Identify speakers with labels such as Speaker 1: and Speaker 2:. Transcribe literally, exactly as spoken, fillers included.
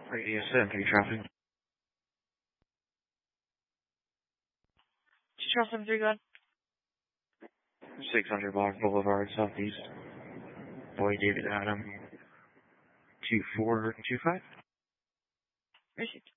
Speaker 1: Radius seventy traffic.
Speaker 2: Control seven three, go ahead.
Speaker 1: six hundred Block Boulevard, Southeast. Boy David Adam. two four two five.
Speaker 2: Received.